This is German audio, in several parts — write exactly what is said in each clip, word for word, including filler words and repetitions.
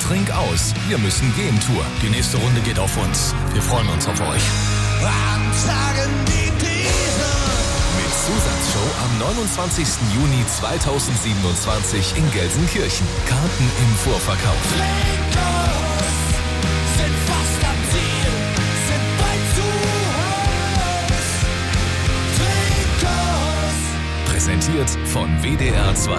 Trink aus, wir müssen gehen Tour. Die nächste Runde geht auf uns. Wir freuen uns auf euch. Ansagen die Krise. Mit Zusatzshow am neunundzwanzigsten Juni zweitausendsiebenundzwanzig in Gelsenkirchen. Karten im Vorverkauf. Trinkos sind fast am Ziel, sind bald zu Haus. Trinkos. Präsentiert von W D R zwei.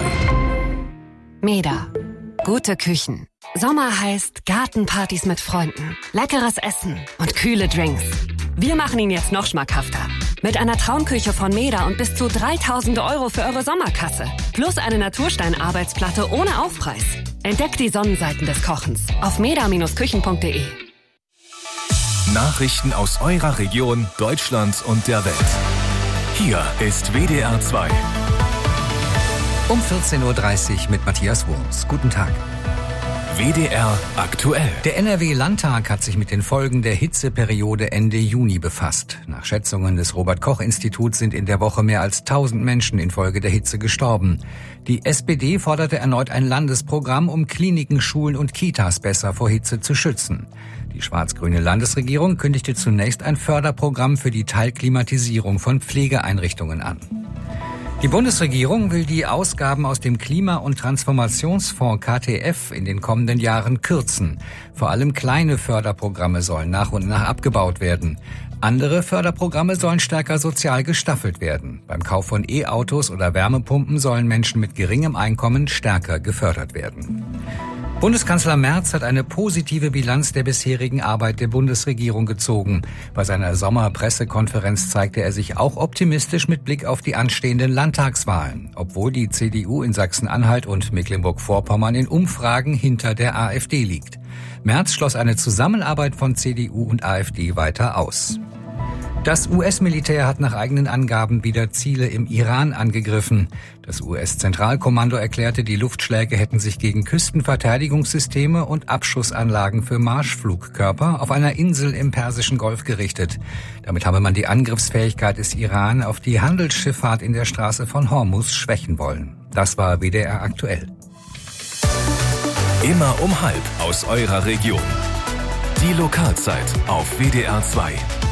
Meda. Gute Küchen. Sommer heißt Gartenpartys mit Freunden, leckeres Essen und kühle Drinks. Wir machen ihn jetzt noch schmackhafter. Mit einer Traumküche von Meda und bis zu dreitausend Euro für eure Sommerkasse. Plus eine Naturstein-Arbeitsplatte ohne Aufpreis. Entdeckt die Sonnenseiten des Kochens auf meda Küchen punkt de. Nachrichten aus eurer Region, Deutschland und der Welt. Hier ist W D R zwei. Um vierzehn Uhr dreißig mit Matthias Wurms. Guten Tag. W D R aktuell. Der N R W-Landtag hat sich mit den Folgen der Hitzeperiode Ende Juni befasst. Nach Schätzungen des Robert-Koch-Instituts sind in der Woche mehr als tausend Menschen infolge der Hitze gestorben. Die S P D forderte erneut ein Landesprogramm, um Kliniken, Schulen und Kitas besser vor Hitze zu schützen. Die schwarz-grüne Landesregierung kündigte zunächst ein Förderprogramm für die Teilklimatisierung von Pflegeeinrichtungen an. Die Bundesregierung will die Ausgaben aus dem Klima- und Transformationsfonds K T F in den kommenden Jahren kürzen. Vor allem kleine Förderprogramme sollen nach und nach abgebaut werden. Andere Förderprogramme sollen stärker sozial gestaffelt werden. Beim Kauf von E-Autos oder Wärmepumpen sollen Menschen mit geringem Einkommen stärker gefördert werden. Bundeskanzler Merz hat eine positive Bilanz der bisherigen Arbeit der Bundesregierung gezogen. Bei seiner Sommerpressekonferenz zeigte er sich auch optimistisch mit Blick auf die anstehenden Landtagswahlen, obwohl die C D U in Sachsen-Anhalt und Mecklenburg-Vorpommern in Umfragen hinter der AfD liegt. Merz schloss eine Zusammenarbeit von C D U und AfD weiter aus. Das U S-Militär hat nach eigenen Angaben wieder Ziele im Iran angegriffen. Das U S-Zentralkommando erklärte, die Luftschläge hätten sich gegen Küstenverteidigungssysteme und Abschussanlagen für Marschflugkörper auf einer Insel im Persischen Golf gerichtet. Damit habe man die Angriffsfähigkeit des Iran auf die Handelsschifffahrt in der Straße von Hormuz schwächen wollen. Das war W D R aktuell. Immer um halb aus eurer Region. Die Lokalzeit auf W D R zwei.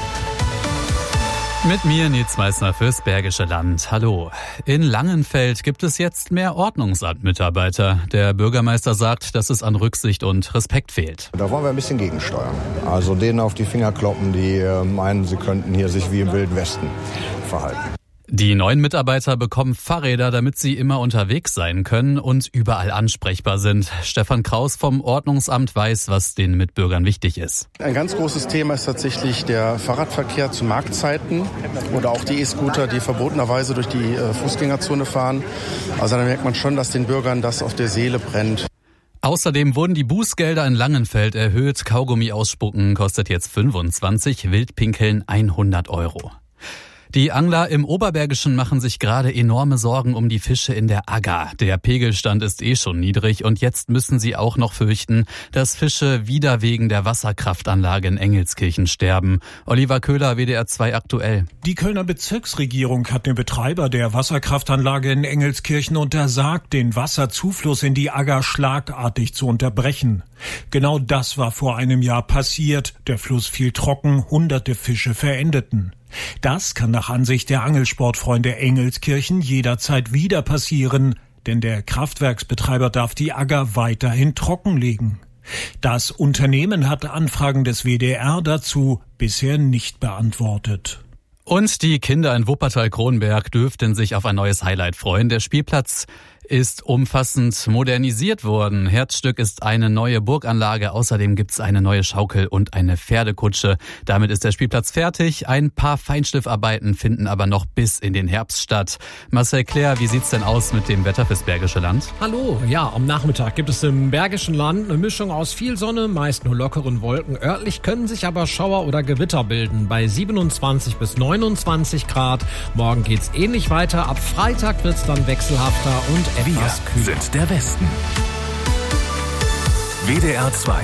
Mit mir Nils Meissner fürs Bergische Land. Hallo. In Langenfeld gibt es jetzt mehr Ordnungsamtmitarbeiter. Der Bürgermeister sagt, dass es an Rücksicht und Respekt fehlt. Da wollen wir ein bisschen gegensteuern. Also denen auf die Finger kloppen, die meinen, sie könnten hier sich wie im Wilden Westen verhalten. Die neuen Mitarbeiter bekommen Fahrräder, damit sie immer unterwegs sein können und überall ansprechbar sind. Stefan Kraus vom Ordnungsamt weiß, was den Mitbürgern wichtig ist. Ein ganz großes Thema ist tatsächlich der Fahrradverkehr zu Marktzeiten oder auch die E-Scooter, die verbotenerweise durch die Fußgängerzone fahren. Also da merkt man schon, dass den Bürgern das auf der Seele brennt. Außerdem wurden die Bußgelder in Langenfeld erhöht. Kaugummi ausspucken kostet jetzt fünfundzwanzig, Wildpinkeln hundert Euro. Die Angler im Oberbergischen machen sich gerade enorme Sorgen um die Fische in der Agger. Der Pegelstand ist eh schon niedrig und jetzt müssen sie auch noch fürchten, dass Fische wieder wegen der Wasserkraftanlage in Engelskirchen sterben. Oliver Köhler, W D R zwei aktuell. Die Kölner Bezirksregierung hat dem Betreiber der Wasserkraftanlage in Engelskirchen untersagt, den Wasserzufluss in die Agger schlagartig zu unterbrechen. Genau das war vor einem Jahr passiert. Der Fluss fiel trocken, hunderte Fische verendeten. Das kann nach Ansicht der Angelsportfreunde Engelskirchen jederzeit wieder passieren, denn der Kraftwerksbetreiber darf die Agger weiterhin trockenlegen. Das Unternehmen hat Anfragen des W D R dazu bisher nicht beantwortet. Und die Kinder in Wuppertal-Kronberg dürften sich auf ein neues Highlight freuen. Der Spielplatz ist umfassend modernisiert worden. Herzstück ist eine neue Burganlage. Außerdem gibt's eine neue Schaukel und eine Pferdekutsche. Damit ist der Spielplatz fertig. Ein paar Feinschliffarbeiten finden aber noch bis in den Herbst statt. Marcel Claire, wie sieht's denn aus mit dem Wetter fürs Bergische Land? Hallo, ja, am Nachmittag gibt es im Bergischen Land eine Mischung aus viel Sonne, meist nur lockeren Wolken. Örtlich können sich aber Schauer oder Gewitter bilden. Bei siebenundzwanzig bis neunundzwanzig Grad. Morgen geht's ähnlich weiter. Ab Freitag wird's dann wechselhafter und etwas Wir kühler. sind der Westen. W D R zwei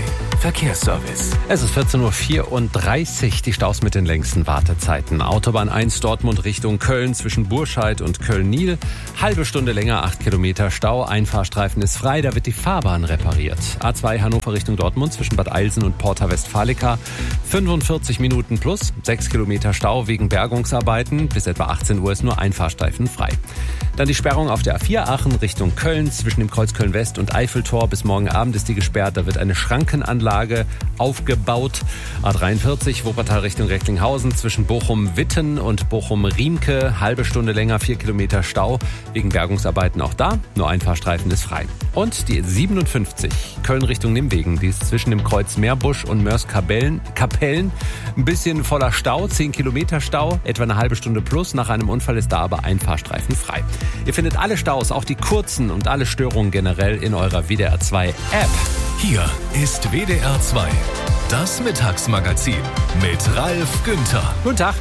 Verkehrsservice. Es ist vierzehn Uhr vierunddreißig, die Staus mit den längsten Wartezeiten. Autobahn eins Dortmund Richtung Köln zwischen Burscheid und Köln-Niel. Halbe Stunde länger, acht Kilometer Stau. Einfahrstreifen ist frei, da wird die Fahrbahn repariert. A zwei Hannover Richtung Dortmund zwischen Bad Eilsen und Porta Westfalica. fünfundvierzig Minuten plus, sechs Kilometer Stau wegen Bergungsarbeiten. Bis etwa achtzehn Uhr ist nur Einfahrstreifen frei. Dann die Sperrung auf der A vier Aachen Richtung Köln zwischen dem Kreuz Köln-West und Eiffeltor. Bis morgen Abend ist die gesperrt. Da wird eine Schrankenanlage aufgebaut. A dreiundvierzig Wuppertal Richtung Recklinghausen zwischen Bochum-Witten und Bochum-Riemke. Halbe Stunde länger, vier Kilometer Stau. Wegen Bergungsarbeiten auch da. Nur Einfahrstreifen ist frei. Und die siebenundfünfzig Köln Richtung Nimwegen. Die ist zwischen dem Kreuz Meerbusch und Mörs-Kapellen. Kapellen. Ein bisschen voller Stau. zehn Kilometer Stau. Etwa eine halbe Stunde plus. Nach einem Unfall ist da aber Einfahrstreifen frei. Ihr findet alle Staus, auch die kurzen und alle Störungen generell in eurer W D R zwei App. Hier ist W D R zwei, das Mittagsmagazin mit Ralf Günther. Guten Tag.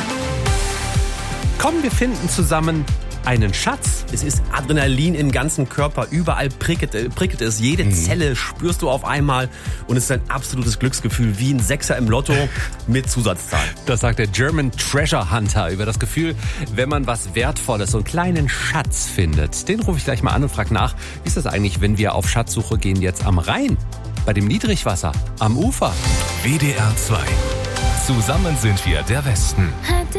Komm, wir finden zusammen einen Schatz. Es ist Adrenalin im ganzen Körper. Überall prickelt, prickelt es. Jede mhm. Zelle spürst du auf einmal. Und es ist ein absolutes Glücksgefühl. Wie ein Sechser im Lotto mit Zusatzzahl. Das sagt der German Treasure Hunter über das Gefühl, wenn man was Wertvolles, so einen kleinen Schatz findet. Den rufe ich gleich mal an und frage nach, wie ist das eigentlich, wenn wir auf Schatzsuche gehen jetzt am Rhein? Bei dem Niedrigwasser? Am Ufer? W D R zwei. Zusammen sind wir der Westen.